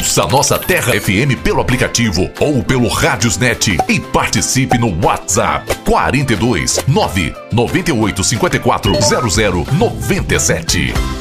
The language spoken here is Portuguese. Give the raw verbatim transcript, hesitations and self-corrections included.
Ouça nossa Terra F M pelo aplicativo ou pelo Rádiosnet e participe no WhatsApp quarenta e dois, nove nove oito cinco quatro zero zero nove sete.